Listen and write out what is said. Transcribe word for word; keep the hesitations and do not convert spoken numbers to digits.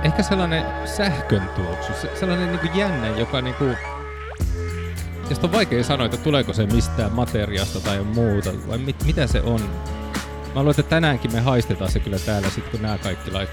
ehkä sellainen sähkön tuoksu, se, sellainen niinku jännä, joka niinku, josta on vaikea sanoa, että tuleeko se mistään materiasta tai muuta, vai mit, mitä se on. Mä luulen, että tänäänkin me haistetaan se kyllä täällä sit, kun nämä kaikki laittaa